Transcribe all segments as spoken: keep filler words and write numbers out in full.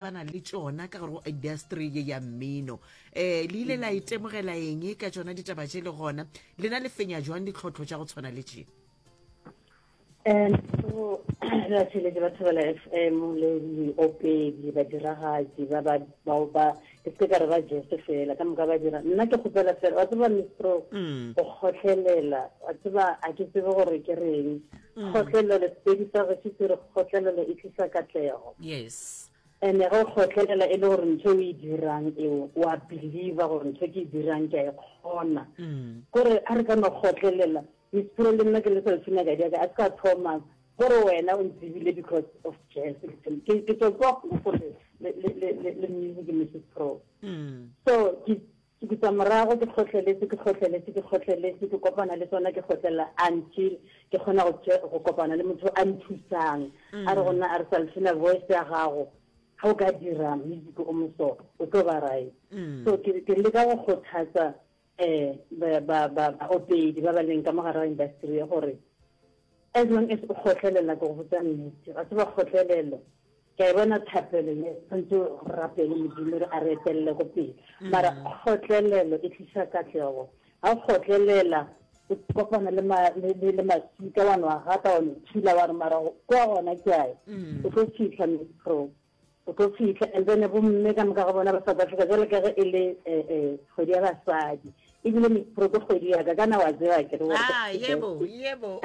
kopana le tsona ka gore industry ye ya mmino eh le ile la itemogela eng ka tsona ditaba tse le gona lena le fenya jwang ditlhotlho tsa go tshwana le tse and so la tshele di batho ba la F M le di O P di ba diragazi ba ba ba ba ke se ka re ba jese fela ka mga ba dira nna ke gopela fela wa tseba mistro go khotlelela wa tseba a ke tsebe gore ke reng khotlelela se di sa re tsire khotlelela e tlisa katlego yes ene go khotlelela e le gore ntse o e dirang e wa believe gore ntse ke dirang ke e khona gore a re ka no khotlelela mistro le nna ke le tsa tsina ga dia ka a ska thoma gore wena o ntsibile because of jazz ke ke to go gore le le le le music music pro mm so ke ke tsamarago ke khotleletse ke khotleletse ke khotleletse ke kopana le tsona ke khotlela until ke khona go go kopana le motho a nthusang a re gona a re salfina voice ya gago ha o ka dira music o moso o tlo ba right so ke ke le ka go khothatsa eh ba ba ba opedi ba ba leng ka mogara industry ya gore as long as o khotlelela go botsa nnete a tseba khotlelelo ke bona thapelo le tshwanetse rapele modimo re a retelle go pele mara khotlelelo e tlisa katlego ha khotlelela o kopana le ma le le masika wa no gata o tshila wa mara kwa gona ke ai o tlo fitla pro o tlo fitla and then bo mme ka mga bona ba sa ba tla jela ka e le eh khodi ya basadi ibile mi pro go khodi ya ka na wa tseba ke re ah yebo yebo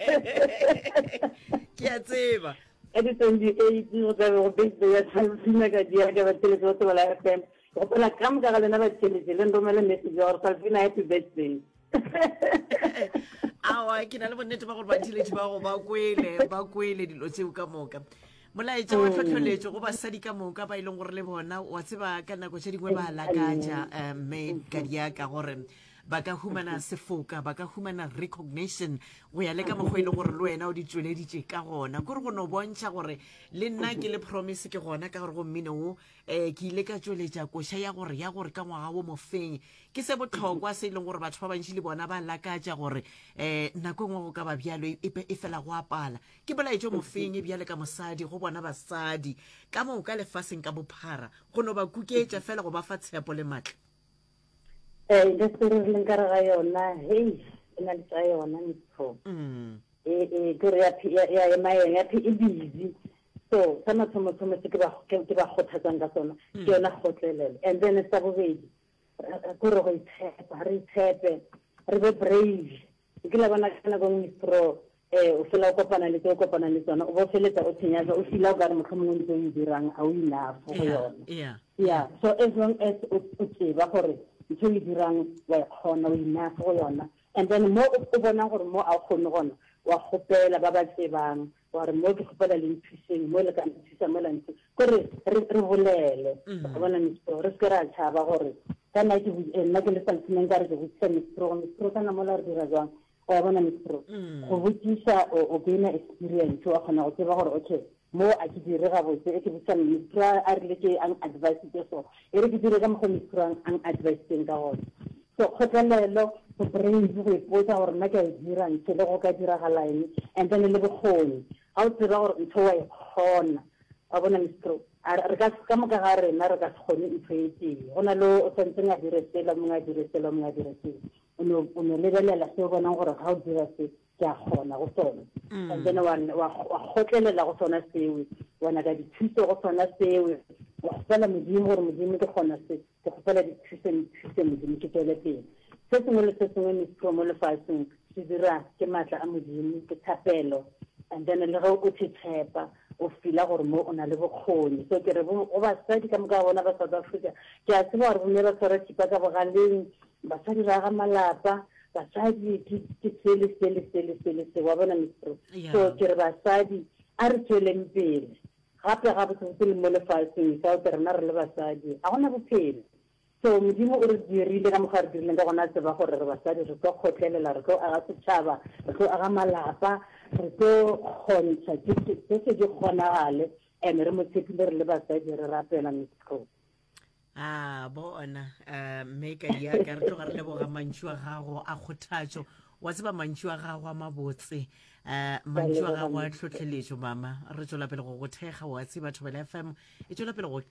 ke a tseba edi twenty-eight go tla go bese ya Salfina ka dia ka ba tele go tla F M go pela kam ka le na ba tele le ndomela message ya Salfina happy birthday awa ke na le bonnete ba gore ba diletse ba go ba kwele ba kwele dilo tseo ka moka molaetsa wa tlhotlholetso go basadi ka moka ba ileng gore le bona wa tseba ka nako tse dingwe ba lakaja me ka dia ka gore ba ka humana sefoka ba ka humana recognition go ya le ka mogwe ile gore le wena o di tsweleditse ka gona gore go no bontsha gore le nna ke le promise ke gona ka gore go mmino eh ke ile ka tsweletsa koša ya gore ya gore ka ngwaga wo mofeng ke se botlhokwa se ileng gore batho ba bantši le bona ba lakaja gore eh nako ngwe go ka ba bjalo e fela go apala ke bolaetso mofeng e bjale ka mosadi go bona basadi ka mo ka lefaseng ka bophara go no ba kuketša fela go ba fa tshepo le matla eh industry le nkare ga yona hey ena le tsa yona motho mm eh eh gore ya ya ya maeng ya e busy so sana thomo thomo se ke ba ke ba khothatsang ka sona ke yona khotlelelo and then sa bobedi gore go itshepa re itshepe re be brave ke la bona kana go mistro eh o fela o kopana le go kopana le tsona o bo feletsa o tsenya o fila ga re motlhomo ntse o dirang a o enough go yona yeah yeah so as long as o tseba gore ntse o dirang wa khona o enough go yona and then mo o bona gore mo a khone gona wa gopela ba ba tsebang wa re mo ke gopela le ntsheng mo le ka ntshisa mo la ntse gore re bolele ba bona mistro re skera tshaba gore kana ke nna ke le tsantseng ka re ke botsa mistro mistro kana mo la re dira jwang wa bona mistro go botsisa o bina experience wa khona go tseba gore okay mo a ke dire ga botse e ke botsa mistro a re le ke ang advice ke so e re ke dire ka mo mistro ang advice teng ka gona so khotlelelo go brave go ipotsa gore nna ke a dira ntse le go ka dira ga line and then le bogoni ha o tseba gore ntho wa e khona wa bona mistro re ka ka mo ka ga rena re ka khone ntho e teng gona lo o tsentse nga dire sela mo nga dire sela mo nga dire sela o no o no lebelela se bona gore ga o dira se ke a khona go tsona and then wa wa khotlelela go tsona sewe wana ka dithuso go tsona sewe wa fela modimo gore modimo ke khona se ke fela dithuso dithuso modimo ke tswele pele se sengwe le se sengwe ni promo le fashion se dira ke matla a modimo ke thapelo and then le go o tshepa o fila gore mo ona le bokgoni so ke re go ba sadi ka mga bona ba South Africa ke a tseba gore ne ba tsara tipa ka bogaleng ba sadi ra ga malapa ba sadi ke tsele tsele tsele tsele se wa bona mistro so ke re ba sadi a re tsweleng pele gape gape se se le mo le fashion sa o tsena re le ba sadi a gona bophelo so modimo o re dirile ka mogare dirile ka gona tseba gore re basadi re tlo khotlelela re tlo aga setšhaba re tlo aga malapa re tlo kgontsha ke se di kgonagale and re mo tshepile re le basadi re rapela mistro ah bona uh make ya ka re tloga re le boga mantšu a gago a khothatso wa tseba mantšu a gago a mabotse uh mantšu a gago a tlhotlheletšo mama re tswela pele go go thega wa tseba Thobela F M e tswela pele go